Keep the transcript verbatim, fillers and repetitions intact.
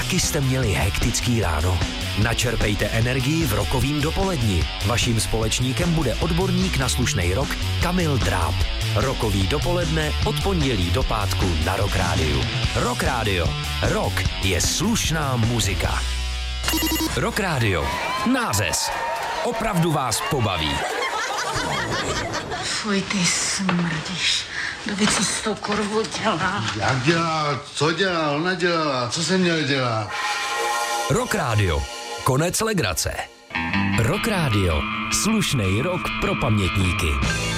taky jste měli hektický ráno? Načerpejte energii v rokovým dopoledni. Vaším společníkem bude odborník na slušnej rock Kamil Dráb. Rokový dopoledne od pondělí do pátku na Rock Rádiu. Rock Rádio. Rock je slušná muzika. Rock Rádio. Nářez. Opravdu vás pobaví. Fuj, ty smrdíš. Kdo co s tou kurvou dělá? Jak dělá? Co dělá? Ona dělala. Co se měl dělat? Rock Rádio. Konec legrace. Rock Rádio. Slušnej rock pro pamětníky.